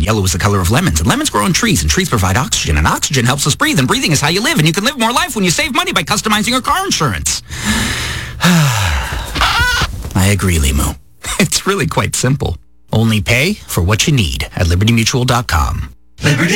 and yellow is the color of lemons. And lemons grow on trees, and trees provide oxygen. And oxygen helps us breathe, and breathing is how you live. And you can live more life when you save money by customizing your car insurance. I agree, Limu. It's really quite simple. Only pay for what you need at LibertyMutual.com. Liberty.